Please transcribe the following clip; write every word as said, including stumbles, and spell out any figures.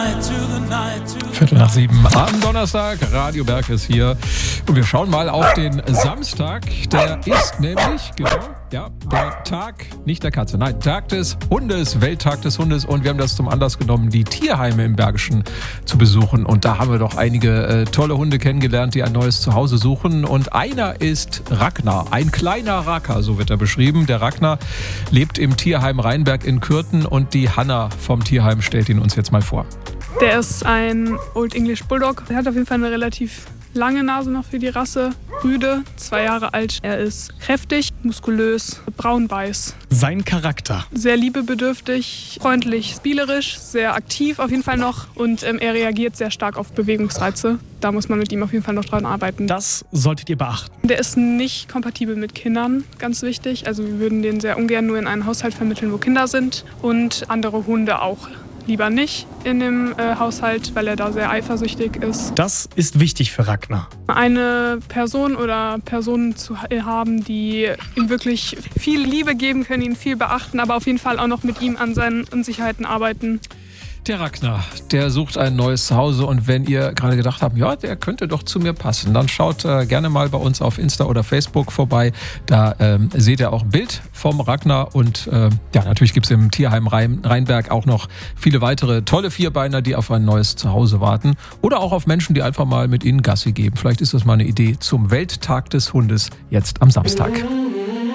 Viertel nach sieben am Donnerstag, Radio Berg ist hier und wir schauen mal auf den Samstag, der ist nämlich, genau, ja, der Tag, nicht der Katze, nein, Tag des Hundes, Welttag des Hundes und wir haben das zum Anlass genommen, die Tierheime im Bergischen zu besuchen und da haben wir doch einige äh, tolle Hunde kennengelernt, die ein neues Zuhause suchen und einer ist Ragnar, ein kleiner Racker, so wird er beschrieben. Der Ragnar lebt im Tierheim Rheinberg in Kürten und die Hanna vom Tierheim stellt ihn uns jetzt mal vor. Der ist ein Old English Bulldog. Er hat auf jeden Fall eine relativ lange Nase noch für die Rasse. Rüde, zwei Jahre alt. Er ist kräftig, muskulös, braun-weiß. Sein Charakter? Sehr liebebedürftig, freundlich, spielerisch, sehr aktiv auf jeden Fall noch. Und ähm, er reagiert sehr stark auf Bewegungsreize. Da muss man mit ihm auf jeden Fall noch dran arbeiten. Das solltet ihr beachten. Der ist nicht kompatibel mit Kindern, ganz wichtig. Also wir würden den sehr ungern nur in einen Haushalt vermitteln, wo Kinder sind. Und andere Hunde auch. Lieber nicht in dem äh, Haushalt, weil er da sehr eifersüchtig ist. Das ist wichtig für Ragnar. Eine Person oder Personen zu haben, die ihm wirklich viel Liebe geben können, ihn viel beachten, aber auf jeden Fall auch noch mit ihm an seinen Unsicherheiten arbeiten. Der Ragnar, der sucht ein neues Zuhause und wenn ihr gerade gedacht habt, ja, der könnte doch zu mir passen, dann schaut äh, gerne mal bei uns auf Insta oder Facebook vorbei. Da ähm, seht ihr auch ein Bild vom Ragnar und äh, ja, natürlich gibt es im Tierheim Rhein, Rheinberg auch noch viele weitere tolle Vierbeiner, die auf ein neues Zuhause warten oder auch auf Menschen, die einfach mal mit ihnen Gassi geben. Vielleicht ist das mal eine Idee zum Welttag des Hundes jetzt am Samstag.